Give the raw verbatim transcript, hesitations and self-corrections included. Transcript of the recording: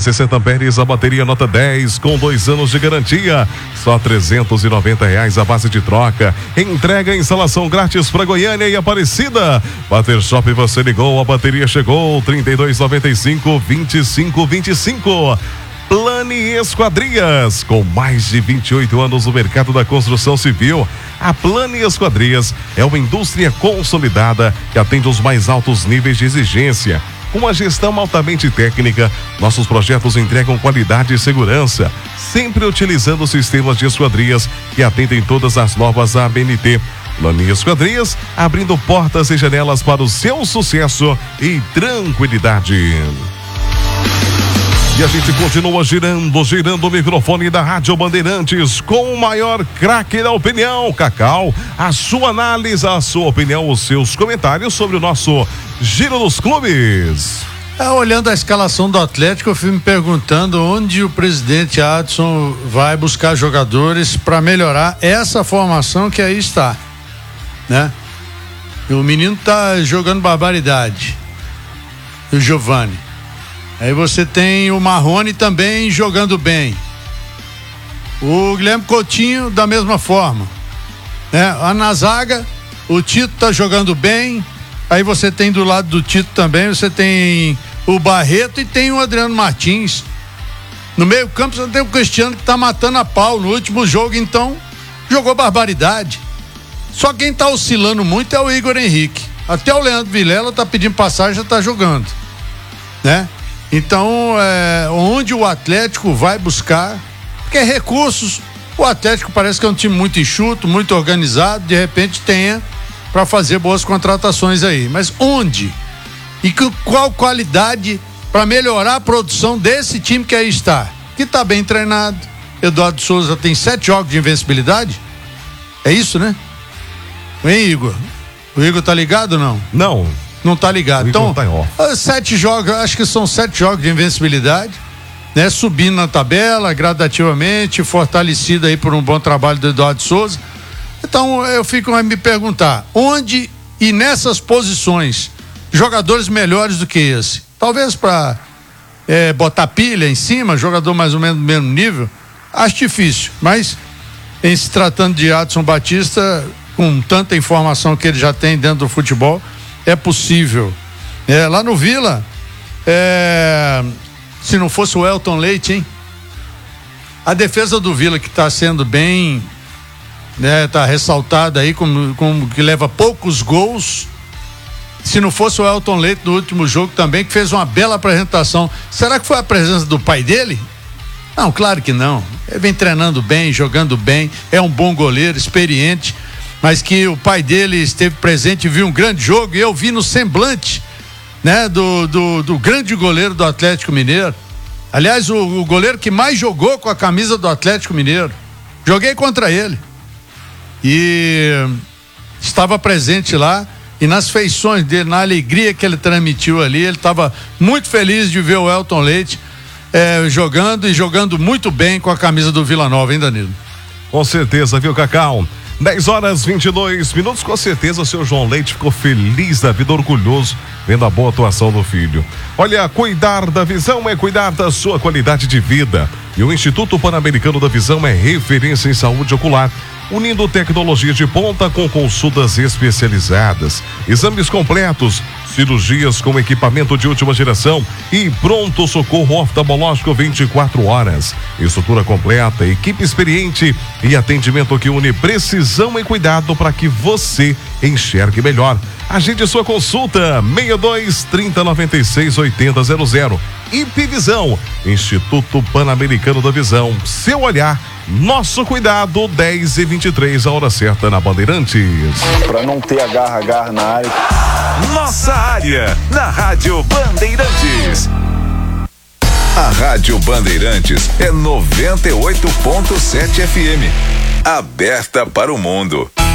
sessenta amperes, a bateria nota dez, com dois anos de garantia. Só trezentos e noventa reais a base de troca. Entrega e instalação grátis para Goiânia e Aparecida. Bater Shop, você ligou, a bateria chegou. trinta e dois, noventa e cinco, vinte e cinco, vinte e cinco. Plane Esquadrias, com mais de vinte e oito anos no mercado da construção civil. A Plane Esquadrias é uma indústria consolidada que atende os mais altos níveis de exigência. Com uma gestão altamente técnica, nossos projetos entregam qualidade e segurança, sempre utilizando sistemas de esquadrias que atendem todas as normas A B N T. Plane Esquadrias, abrindo portas e janelas para o seu sucesso e tranquilidade. E a gente continua girando, girando o microfone da Rádio Bandeirantes com o maior craque da opinião, Cacau. A sua análise, a sua opinião, os seus comentários sobre o nosso Giro dos Clubes. É, olhando a escalação do Atlético, eu fui me perguntando onde o presidente Adson vai buscar jogadores para melhorar essa formação que aí está, né? E o menino tá jogando barbaridade. E o Giovani. Aí você tem o Marrone também jogando bem. O Guilherme Coutinho da mesma forma, né? A na zaga, o Tito tá jogando bem. Aí você tem do lado do Tito também, você tem o Barreto e tem o Adriano Martins. No meio campo você tem o Cristiano que tá matando a pau. No último jogo, então, jogou barbaridade. Só quem tá oscilando muito é o Igor Henrique. Até o Leandro Vilela tá pedindo passagem, já tá jogando, né? Então, é, onde o Atlético vai buscar, porque recursos, o Atlético parece que é um time muito enxuto, muito organizado, de repente tenha para fazer boas contratações aí. Mas onde? E com qual qualidade para melhorar a produção desse time que aí está? Que está bem treinado. Eduardo Souza tem sete jogos de invencibilidade? É isso, né? Hein, Igor? O Igor tá ligado ou não? Não. Não tá ligado. Então, tá sete jogos, acho que são sete jogos de invencibilidade, né? Subindo na tabela, gradativamente, fortalecida aí por um bom trabalho do Eduardo Souza. Então, eu fico a me perguntar, onde e nessas posições, jogadores melhores do que esse? Talvez para é, botar pilha em cima, jogador mais ou menos do mesmo nível, acho difícil, mas em se tratando de Adson Batista, com tanta informação que ele já tem dentro do futebol, é possível. É, lá no Vila, é, se não fosse o Elton Leite, hein? A defesa do Vila que está sendo bem, né? Tá ressaltada aí como, como que leva poucos gols. Se não fosse o Elton Leite no último jogo também, que fez uma bela apresentação. Será que foi a presença do pai dele? Não, claro que não. Ele vem treinando bem, jogando bem, é um bom goleiro, experiente, mas que o pai dele esteve presente e viu um grande jogo, e eu vi no semblante, né, do, do, do grande goleiro do Atlético Mineiro. Aliás, o, o goleiro que mais jogou com a camisa do Atlético Mineiro. Joguei contra ele. E estava presente lá, e nas feições dele, na alegria que ele transmitiu ali, ele estava muito feliz de ver o Elton Leite é, jogando e jogando muito bem com a camisa do Vila Nova, hein, Danilo? Com certeza, viu, Cacau? dez horas e vinte e dois minutos, com certeza o seu João Leite ficou feliz da vida, orgulhoso, vendo a boa atuação do filho. Olha, cuidar da visão é cuidar da sua qualidade de vida. E o Instituto Pan-Americano da Visão é referência em saúde ocular, unindo tecnologia de ponta com consultas especializadas, exames completos, cirurgias com equipamento de última geração e pronto socorro oftalmológico vinte e quatro horas. Estrutura completa, equipe experiente e atendimento que une precisão e cuidado para que você enxergue melhor. Agende sua consulta seis dois, trinta, noventa e seis, oitenta, zero zero. I P Visão, Instituto Pan-Americano da Visão. Seu olhar, nosso cuidado, dez e vinte e três, a hora certa na Bandeirantes. Para não ter agarra-agarra na área. Nossa área, na Rádio Bandeirantes. A Rádio Bandeirantes é noventa e oito ponto sete F M. Aberta para o mundo.